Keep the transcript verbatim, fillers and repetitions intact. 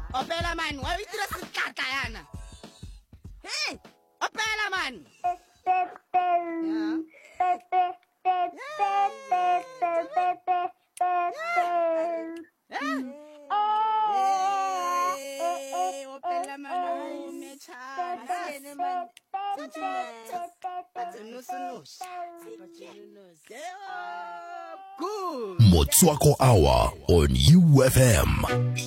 Opela man, wa itira sekata yana. Hey, opela man. Hey, opela man, mecha. Motswako Hour on U F M.